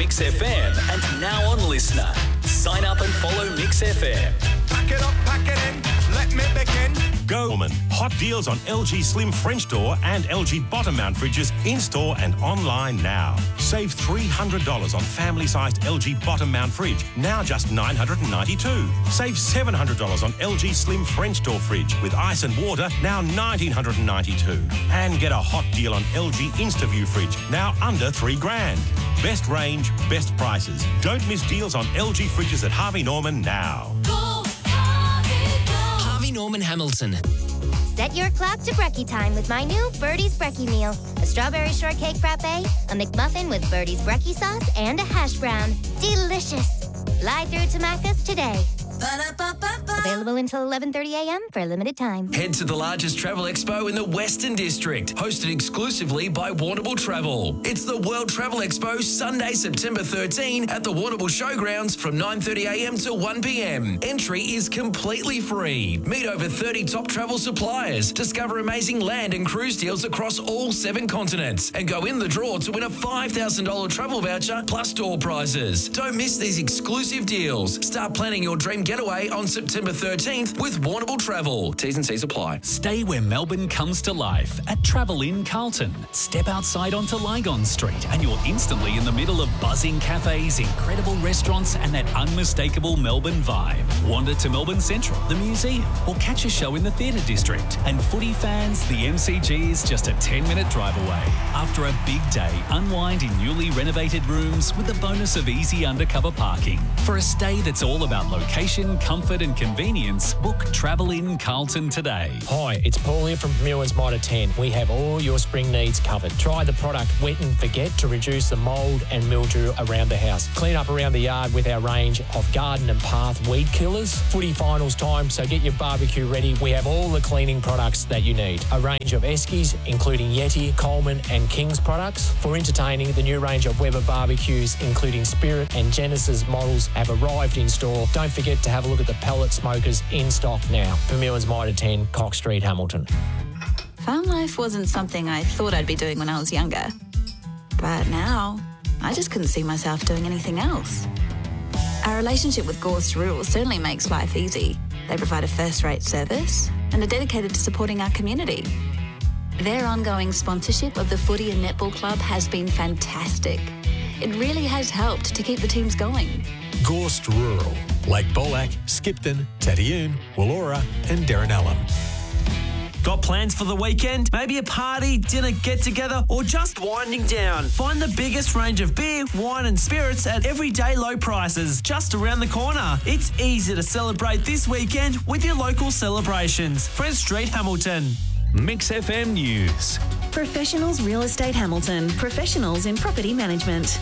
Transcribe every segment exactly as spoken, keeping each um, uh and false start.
Mix F M and now on Listener. Sign up and follow Mix F M. Pack it up, pack it in, let me begin. Go, woman. Hot deals on L G Slim French door and L G bottom mount fridges in-store and online now. Save three hundred dollars on family-sized L G bottom mount fridge, now just nine hundred ninety-two dollars. Save seven hundred dollars on L G Slim French door fridge with ice and water, now one thousand nine hundred ninety-two dollars. And get a hot deal on L G InstaView fridge, now under three grand. Best range, best prices. Don't miss deals on L G fridges at Harvey Norman now. Go, Harvey, go. Harvey Norman Hamilton. Set your clock to brekkie time with my new Birdie's Brekkie meal. A strawberry shortcake frappe, a McMuffin with Birdie's Brekkie sauce, and a hash brown. Delicious. Fly through to Macca's today. Ba-da-ba-ba-ba. Available until eleven thirty a.m. for a limited time. Head to the largest travel expo in the Western District, hosted exclusively by Warrnambool Travel. It's the World Travel Expo, Sunday, September thirteenth at the Warrnambool Showgrounds from nine thirty a.m. to one p.m. Entry is completely free. Meet over thirty top travel suppliers, discover amazing land and cruise deals across all seven continents, and go in the draw to win a five thousand dollars travel voucher plus door prizes. Don't miss these exclusive deals. Start planning your dream getaway on September thirteenth with Warrnambool Travel. T's and C's apply. Stay where Melbourne comes to life at Travel Inn Carlton. Step outside onto Lygon Street and you're instantly in the middle of buzzing cafes, incredible restaurants and that unmistakable Melbourne vibe. Wander to Melbourne Central, the museum, or catch a show in the theatre district. And footy fans, the M C G is just a ten minute drive away. After a big day, unwind in newly renovated rooms with the bonus of easy undercover parking. For a stay that's all about location, comfort and convenience, book Travel Inn Carlton today. Hi, it's Paul here from Muir's Mitre ten. We have all your spring needs covered. Try the product Wet and Forget to reduce the mould and mildew around the house. Clean up around the yard with our range of garden and path weed killers. Footy finals time, so get your barbecue ready. We have all the cleaning products that you need. A range of Eskies, including Yeti, Coleman and King's products. For entertaining, the new range of Weber barbecues, including Spirit and Genesis models, have arrived in store. Don't forget to have a look at the pellet smokers in stock now. For Muir's Mitre ten, Cox Street, Hamilton. Farm life wasn't something I thought I'd be doing when I was younger. But now, I just couldn't see myself doing anything else. Our relationship with Gorst Rural certainly makes life easy. They provide a first-rate service and are dedicated to supporting our community. Their ongoing sponsorship of the Footy and Netball Club has been fantastic. It really has helped to keep the teams going. Gorst Rural, Lake Bolac, Skipton, Tatiyoon, Wallora and Derrinallum. Got plans for the weekend? Maybe a party, dinner, get-together, or just winding down? Find the biggest range of beer, wine and spirits at everyday low prices just around the corner. It's easy to celebrate this weekend with your local celebrations. Friends Street, Hamilton. Mix F M News. Professionals Real Estate Hamilton. Professionals in property management.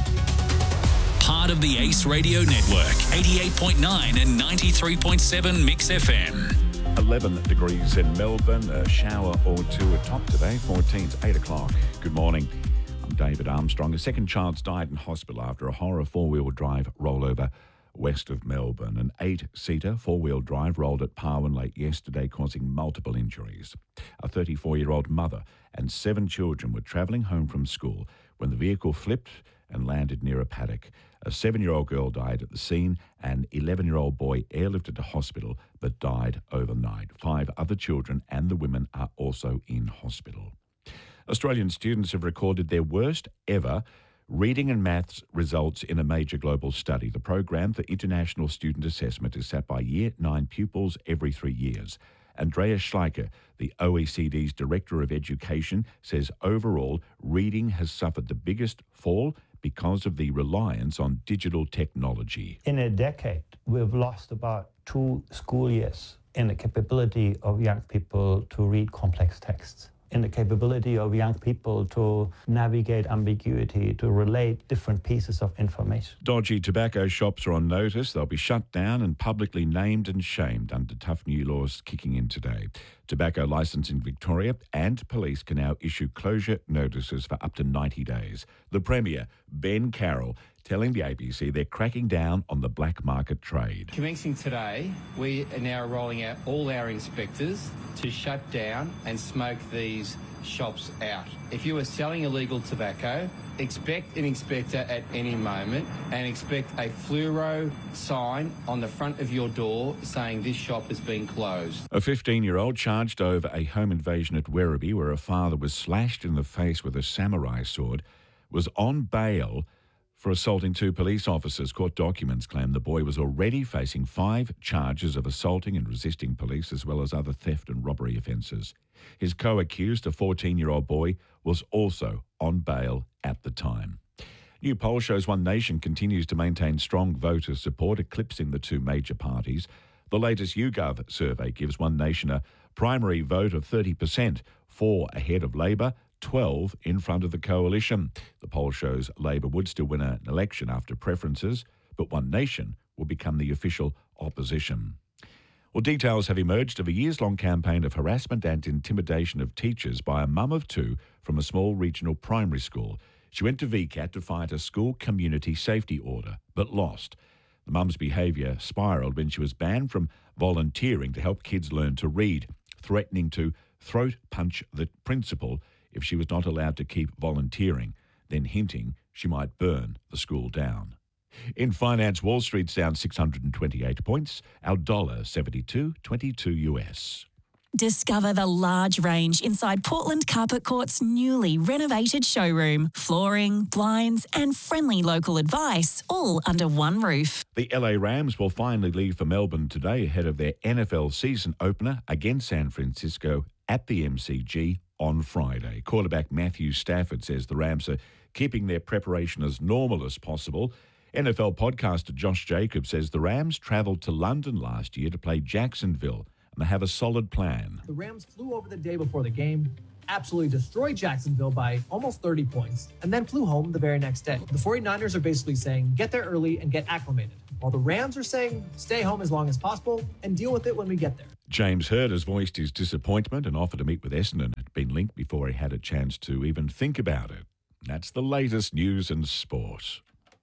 Part of the Ace Radio Network, eighty-eight point nine and ninety-three point seven Mix F M. eleven degrees in Melbourne, a shower or two atop today, fourteen to eight o'clock. Good morning. I'm David Armstrong. A second child's died in hospital after a horror four-wheel drive rollover west of Melbourne. An eight-seater four-wheel drive rolled at Parwin late yesterday, causing multiple injuries. A thirty-four-year-old mother and seven children were travelling home from school when the vehicle flipped and landed near a paddock. A seven-year-old girl died at the scene. An eleven-year-old boy airlifted to hospital but died overnight. Five other children and the women are also in hospital. Australian students have recorded their worst ever reading and maths results in a major global study. The program for international student assessment is set by year nine pupils every three years. Andreas Schleicher, the O E C D's Director of Education, says overall reading has suffered the biggest fall because of the reliance on digital technology. In a decade, we've lost about two school years in the capability of young people to read complex texts, in the capability of young people to navigate ambiguity, to relate different pieces of information. Dodgy tobacco shops are on notice. They'll be shut down and publicly named and shamed under tough new laws kicking in today. Tobacco licence in Victoria and police can now issue closure notices for up to ninety days. The Premier, Ben Carroll, telling the A B C they're cracking down on the black market trade. Commencing today, we are now rolling out all our inspectors to shut down and smoke these shops out. If you are selling illegal tobacco, expect an inspector at any moment and expect a fluoro sign on the front of your door saying this shop has been closed. A fifteen-year-old charged over a home invasion at Werribee where a father was slashed in the face with a samurai sword was on bail for assaulting two police officers. Court documents claim the boy was already facing five charges of assaulting and resisting police as well as other theft and robbery offences. His co-accused, a fourteen-year-old boy, was also on bail at the time. New poll shows One Nation continues to maintain strong voter support, eclipsing the two major parties. The latest YouGov survey gives One Nation a primary vote of thirty percent, four ahead of Labor, twelve in front of the coalition. The poll shows Labor would still win an election after preferences, but One Nation will become the official opposition. Well, details have emerged of a years-long campaign of harassment and intimidation of teachers by a mum of two from a small regional primary school. She went to V CAT to fight a school community safety order, but lost. The mum's behaviour spiralled when she was banned from volunteering to help kids learn to read, threatening to throat punch the principal if she was not allowed to keep volunteering, then hinting she might burn the school down. In finance, Wall Street's down six hundred twenty-eight points, our dollar seventy-two twenty-two U S. Discover the large range inside Portland Carpet Court's newly renovated showroom. Flooring, blinds and friendly local advice, all under one roof. The L A Rams will finally leave for Melbourne today ahead of their N F L season opener against San Francisco at the M C G on Friday. Quarterback Matthew Stafford says the Rams are keeping their preparation as normal as possible. N F L podcaster Josh Jacobs says the Rams travelled to London last year to play Jacksonville and they have a solid plan. The Rams flew over the day before the game, absolutely destroyed Jacksonville by almost thirty points, and then flew home the very next day. The 49ers are basically saying, get there early and get acclimated, while the Rams are saying, stay home as long as possible and deal with it when we get there. James Hird has voiced his disappointment and offered to meet with Essendon. Had been linked before he had a chance to even think about it. That's the latest news and sport.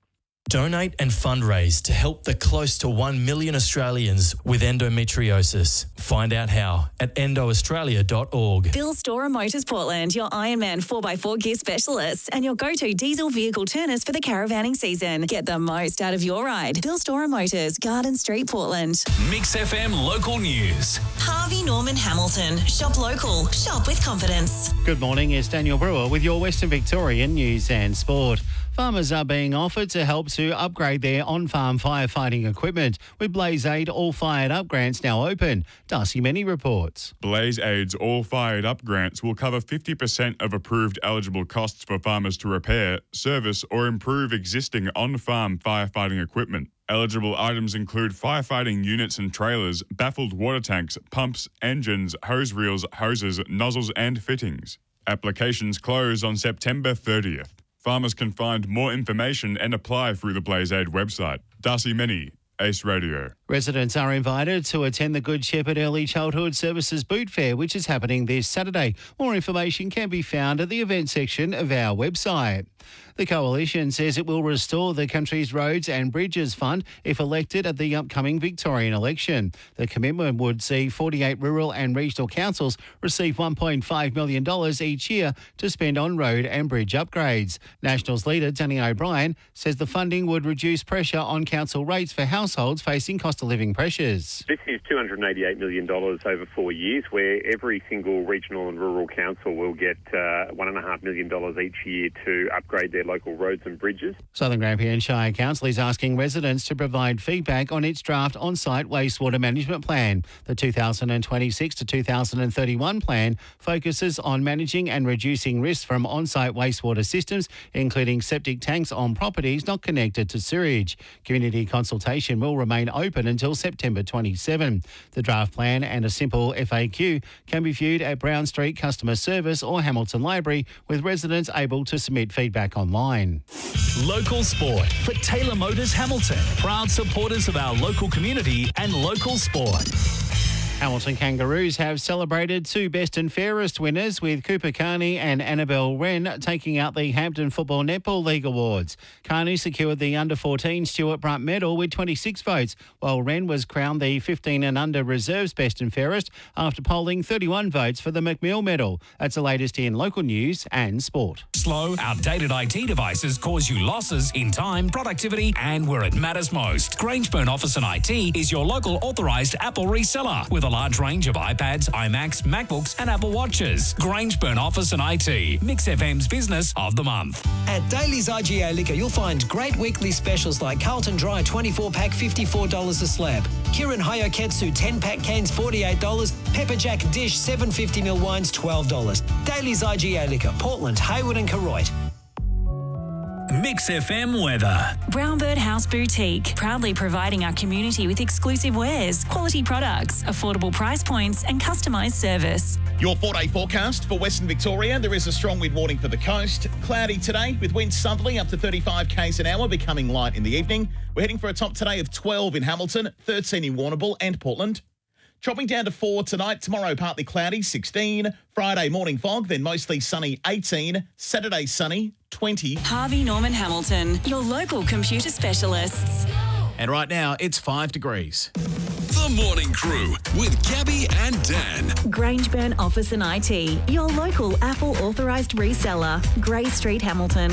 Donate and fundraise to help the close to one million Australians with endometriosis. Find out how at endo australia dot org. Bill Storer Motors Portland, your Ironman four by four gear specialists and your go-to diesel vehicle turners for the caravanning season. Get the most out of your ride. Bill Storer Motors, Garden Street, Portland. Mix F M local news. Harvey Norman Hamilton. Shop local. Shop with confidence. Good morning, it's Daniel Brewer with your Western Victorian news and sport. Farmers are being offered to help to upgrade their on-farm firefighting equipment, with Blaze Aid All Fired Up grants now open. Darcy Many reports. Blaze Aid's All Fired Up grants will cover fifty percent of approved eligible costs for farmers to repair, service or improve existing on-farm firefighting equipment. Eligible items include firefighting units and trailers, baffled water tanks, pumps, engines, hose reels, hoses, nozzles and fittings. Applications close on September thirtieth. Farmers can find more information and apply through the Blaze Aid website. Darcy Many, Ace Radio. Residents are invited to attend the Good Shepherd Early Childhood Services Boot Fair, which is happening this Saturday. More information can be found at the event section of our website. The Coalition says it will restore the country's roads and bridges fund if elected at the upcoming Victorian election. The commitment would see forty-eight rural and regional councils receive one point five million dollars each year to spend on road and bridge upgrades. Nationals leader Danny O'Brien says the funding would reduce pressure on council rates for households facing cost of living pressures. This is two hundred eighty-eight million dollars over four years, where every single regional and rural council will get uh, one point five million dollars each year to upgrade their local roads and bridges. Southern Grampian Shire Council is asking residents to provide feedback on its draft on-site wastewater management plan. The two thousand twenty-six to two thousand thirty-one plan focuses on managing and reducing risks from on-site wastewater systems, including septic tanks on properties not connected to sewage. Community consultation will remain open until September twenty-seventh. The draft plan and a simple F A Q can be viewed at Brown Street Customer Service or Hamilton Library, with residents able to submit feedback online. Local sport for Taylor Motors Hamilton. Proud supporters of our local community and local sport. Hamilton Kangaroos have celebrated two best and fairest winners, with Cooper Carney and Annabelle Wren taking out the Hampton Football Netball League awards. Carney secured the under fourteen Stuart Brunt medal with twenty-six votes, while Wren was crowned the fifteen and under reserves best and fairest after polling thirty-one votes for the McMill medal. That's the latest in local news and sport. Slow, outdated I T devices cause you losses in time, productivity, and where it matters most. Grangeburn Office and I T is your local authorised Apple reseller with a large range of iPads, iMacs, MacBooks, and Apple Watches. Grangeburn Office and I T, Mix F M's Business of the Month. At Daly's I G A Liquor, you'll find great weekly specials like Carlton Dry twenty-four pack, fifty-four dollars a slab. Kirin Hayoketsu ten pack cans, forty-eight dollars. Pepper Jack Dish seven fifty mil wines, twelve dollars. Daly's I G A Liquor, Portland, Hayward and Koroit. Mix F M weather. Brownbird House Boutique, proudly providing our community with exclusive wares, quality products, affordable price points and customised service. Your four-day forecast for Western Victoria. There is a strong wind warning for the coast. Cloudy today with winds southerly up to thirty-five k's an hour, becoming light in the evening. We're heading for a top today of twelve in Hamilton, thirteen in Warrnambool and Portland. Dropping down to four tonight. Tomorrow, partly cloudy, sixteen. Friday, morning fog, then mostly sunny, eighteen. Saturday, sunny, twenty. Harvey Norman Hamilton, your local computer specialists. And right now, it's five degrees. The Morning Crew with Gabby and Dan. Grangeburn Office and I T, your local Apple authorised reseller. Grey Street, Hamilton.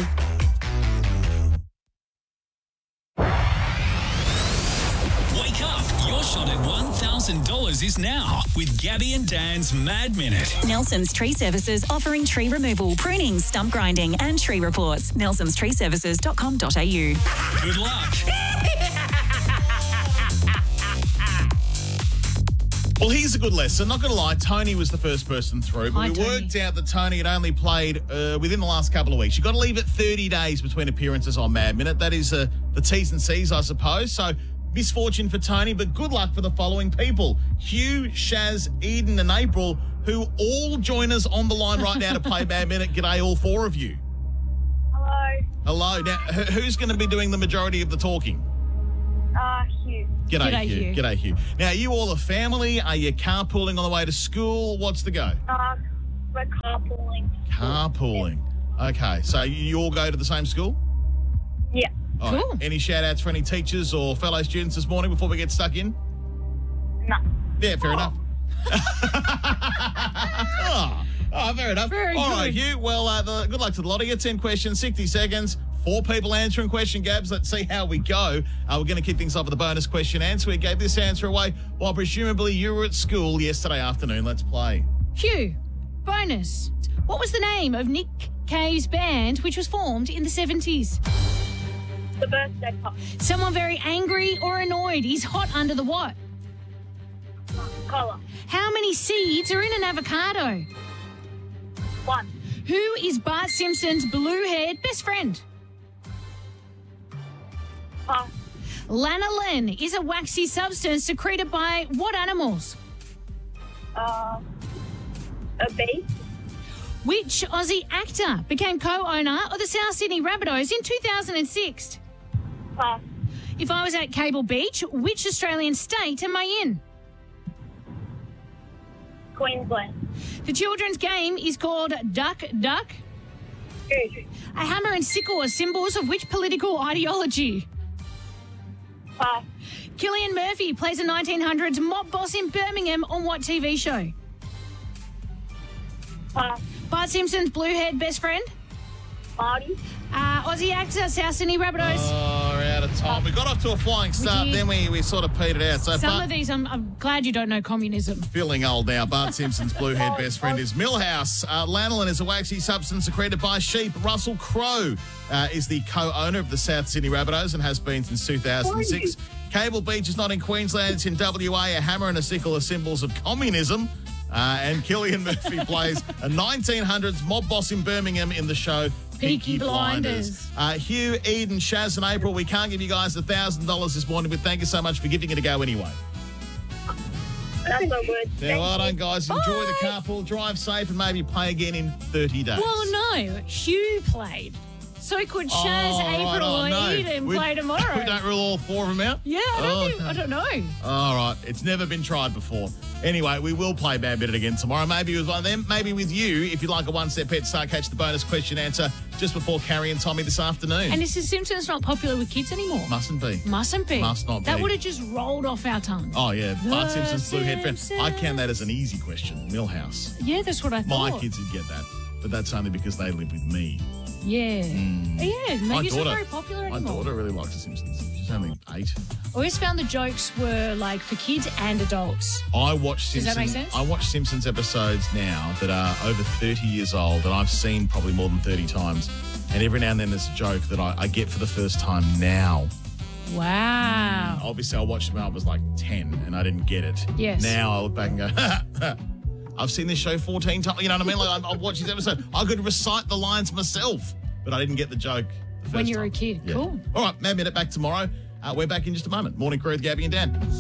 Wake up. Your shot at one thousand dollars is now with Gabby and Dan's Mad Minute. Nelson's Tree Services offering tree removal, pruning, stump grinding and tree reports. nelsons tree services dot com dot a u. Good luck. Well, here's a good lesson. Not going to lie, Tony was the first person through, but Hi, we Tony. worked out that Tony had only played uh, within the last couple of weeks. You've got to leave it thirty days between appearances on Mad Minute. That is uh, the T's and C's, I suppose. So, misfortune for Tony, but good luck for the following people. Hugh, Shaz, Eden and April, who all join us on the line right now to play Mad Minute. G'day, all four of you. Hello. Hello. Now, wh- who's going to be doing the majority of the talking? Uh, Hugh. G'day, G'day, Hugh. Hugh. G'day, Hugh. Now, are you all a family? Are you carpooling on the way to school? What's the go? Uh, we're carpooling. Carpooling. Okay, so you you all go to the same school? Yeah. All right. Any shout-outs for any teachers or fellow students this morning before we get stuck in? No. Yeah, fair enough. oh, oh, fair enough. Very all good. right, Hugh. Well, uh, the, good luck to the lot of you. ten questions, sixty seconds. Four people answering question, Gabs. Let's see how we go. Uh, we're going to kick things off with a bonus question answer. We gave this answer away while presumably you were at school yesterday afternoon. Let's play. Hugh, bonus. What was the name of Nick Cave's band, which was formed in the seventies? The birthday pop. Someone very angry or annoyed is hot under the what? Collar. How many seeds are in an avocado? One. Who is Bart Simpson's blue-haired best friend? Pass. Lanolin is a waxy substance secreted by what animals? Uh, a bee. Which Aussie actor became co-owner of the South Sydney Rabbitohs in two thousand six? Pass. If I was at Cable Beach, which Australian state am I in? Queensland. The children's game is called Duck Duck. Goose. A hammer and sickle are symbols of which political ideology? Pass. Cillian Murphy plays a nineteen hundreds mob boss in Birmingham on what T V show? Pass. Bart Simpson's blue-haired best friend? Marty. Uh, Aussie actor, South Sydney Rabbitohs. Oh, we're out of time. We got off to a flying start, did. then we, we sort of petered out. So Some Bart, of these, I'm, I'm glad you don't know communism. feeling old now. Bart Simpson's blue-haired best friend is Millhouse. Uh, lanolin is a waxy substance secreted by sheep. Russell Crowe uh, is the co-owner of the South Sydney Rabbitohs and has been since two thousand six. Cable Beach is not in Queensland, it's in W A. A hammer and a sickle are symbols of communism. Uh, and Cillian Murphy plays a nineteen hundreds mob boss in Birmingham in the show Peaky Blinders. Uh, Hugh, Eden, Shaz and April, we can't give you guys one thousand dollars this morning, but thank you so much for giving it a go anyway. That's so good. Now, well done, guys. Enjoy the carpool, drive safe, and maybe play again in thirty days. Well, no, Hugh played. So could Shaz, Oh, right, April, oh, or no. Eden We- play tomorrow? We don't rule all four of them out? Yeah, I don't, Oh, think, I don't know. All right. It's never been tried before. Anyway, we will play Badminton again tomorrow. Maybe with one of them, maybe with you. If you'd like a one-step head start, catch the bonus question answer just before Carrie and Tommy this afternoon. And is The Simpsons not popular with kids anymore? Mustn't be. Mustn't be. Must not That be. would have just rolled off our tongue. Oh, yeah. Bart The Simpson's blue head friend. I Simpsons. count that as an easy question. Millhouse. Yeah, that's what I My thought. kids would get that. But that's only because they live with me. Yeah. Yeah, maybe My it's not daughter- very popular My anymore. daughter really likes The Simpsons. She's only eight. I always found the jokes were like for kids and adults. I watch Does Simpsons. that make sense? I watch Simpsons episodes now that are over thirty years old, and I've seen probably more than thirty times. And every now and then there's a joke that I, I get for the first time now. Wow. Obviously, I watched it when I was like ten, and I didn't get it. Yes. Now I look back and go, I've seen this show fourteen times. You know what I mean? Like I've watched this episode. I could recite the lines myself, but I didn't get the joke the first When you were time. a kid. Yeah. Cool. All right, Mad Minute back tomorrow. Uh, we're back in just a moment. Morning crew with Gabby and Dan.